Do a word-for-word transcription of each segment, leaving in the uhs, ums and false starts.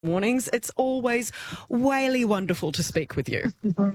Mornings. It's always whaley wonderful to speak with you.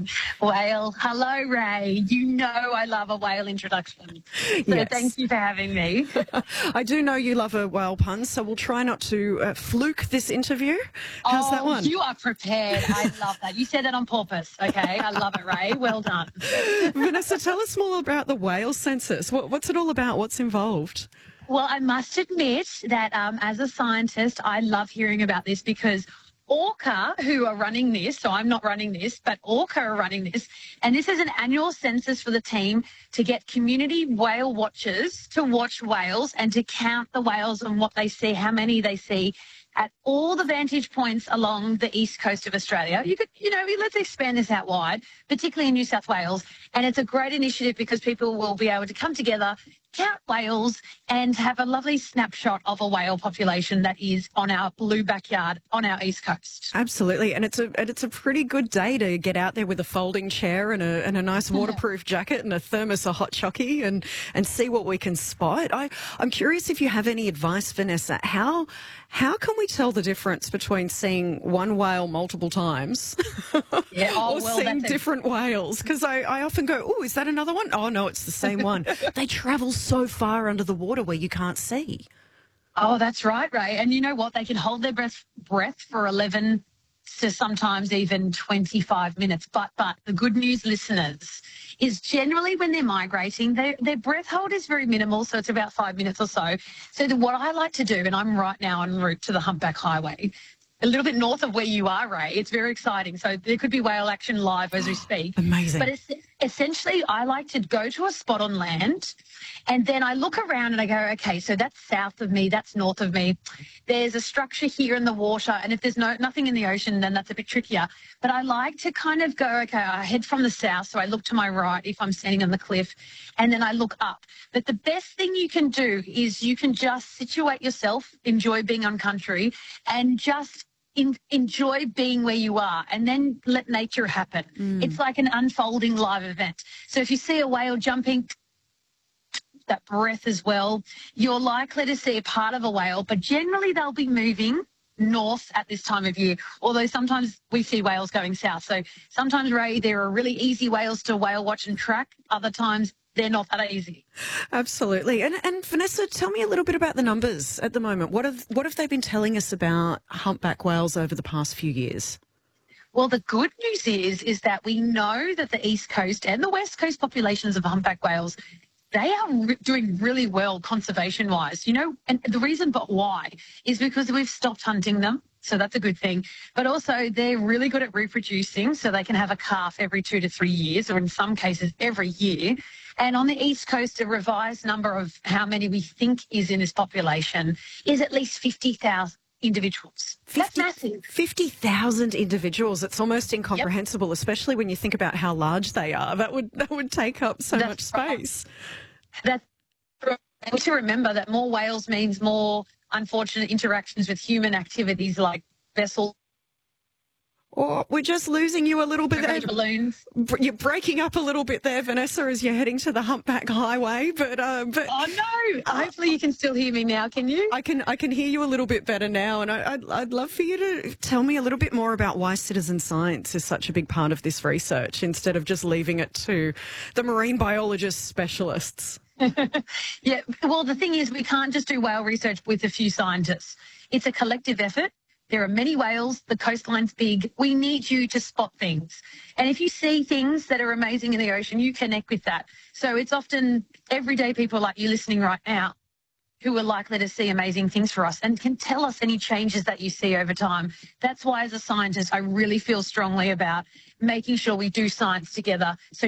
Whale. Hello, Ray. You know I love a whale introduction. So Yes. thank you for having me. I do know you love a whale pun, so we'll try not to uh, fluke this interview. How's oh, that one? You are prepared. I love that. You said that on purpose, okay? I love it, Ray. Well done. Vanessa, tell us more about the whale census. What, what's it all about? What's involved? Well, I must admit that um, as a scientist, I love hearing about this because Orca, who are running this, so I'm not running this, but Orca are running this, and this is an annual census for the team to get community whale watchers to watch whales and to count the whales and what they see, how many they see at all the vantage points along the east coast of Australia. You could, you know, let's expand this out wide, particularly in New South Wales. And it's a great initiative because people will be able to come together, count whales and have a lovely snapshot of a whale population that is on our blue backyard on our east coast. Absolutely. And it's a and it's a pretty good day to get out there with a folding chair and a, and a nice waterproof jacket and a thermos of hot chockey and, and see what we can spot. I, I'm curious if you have any advice, Vanessa. How, how can we tell the difference between seeing one whale multiple times yeah, oh, or well, seeing that's different a... whales? Because I, I often go, oh, is that another one? Oh, no, it's the same one. They travel so far under the water where you can't see. Oh, that's right, Ray. And you know what? They can hold their breath, breath for eleven to sometimes even twenty-five minutes. But but the good news, listeners, is generally when they're migrating, they, their breath hold is very minimal, so it's about five minutes or so. So the, what I like to do, and I'm right now en route to the Humpback Highway, a little bit north of where you are, Ray. It's very exciting. So there could be whale action live as we speak. Amazing. But it's, essentially, I like to go to a spot on land and then I look around and I go, okay, so that's south of me, that's north of me. There's a structure here in the water. And if there's no nothing in the ocean, then that's a bit trickier. But I like to kind of go, okay, I head from the south. So I look to my right if I'm standing on the cliff and then I look up. But the best thing you can do is you can just situate yourself, enjoy being on country and just In, enjoy being where you are and then let nature happen. Mm. It's like an unfolding live event. So if you see a whale jumping, that breath as well, you're likely to see a part of a whale, but generally they'll be moving north at this time of year, although sometimes we see whales going south. So sometimes, Ray, there are really easy whales to whale watch and track. Other times they're not that easy. Absolutely. And, and Vanessa, tell me a little bit about the numbers at the moment. What have, what have they been telling us about humpback whales over the past few years? Well, the good news is, is that we know that the East Coast and the West Coast populations of humpback whales, they are re- doing really well conservation-wise, you know, and the reason but why is because we've stopped hunting them. So that's a good thing. But also they're really good at reproducing, so they can have a calf every two to three years, or in some cases every year. And on the East Coast, a revised number of how many we think is in this population is at least fifty thousand individuals. fifty, that's massive. fifty thousand individuals. It's almost incomprehensible, yep. Especially when you think about how large they are. That would that would take up so that's much space. Right. That's right. To remember that more whales means more unfortunate interactions with human activities like vessels. Oh, we're just losing you a little bit there. Balloons. You're breaking up a little bit there, Vanessa, as you're heading to the Humpback Highway. But, uh, but oh no! Uh, Hopefully you can still hear me now. Can you? I can. I can hear you a little bit better now, and I, I'd, I'd love for you to tell me a little bit more about why citizen science is such a big part of this research, instead of just leaving it to the marine biologist specialists. Yeah. Well, the thing is, we can't just do whale research with a few scientists. It's a collective effort. There are many whales. The coastline's big. We need you to spot things. And if you see things that are amazing in the ocean, you connect with that. So it's often everyday people like you listening right now who are likely to see amazing things for us and can tell us any changes that you see over time. That's why, as a scientist, I really feel strongly about making sure we do science together. So